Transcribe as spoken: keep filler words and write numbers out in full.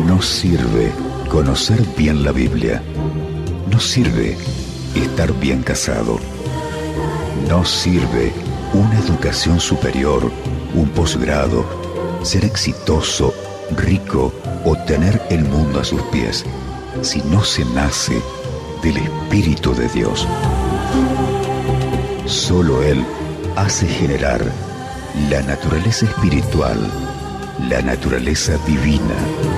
No sirve conocer bien la Biblia. No sirve estar bien casado. No sirve una educación superior, un posgrado, ser exitoso, rico o tener el mundo a sus pies, si no se nace del Espíritu de Dios. Solo Él hace generar la naturaleza espiritual, la naturaleza divina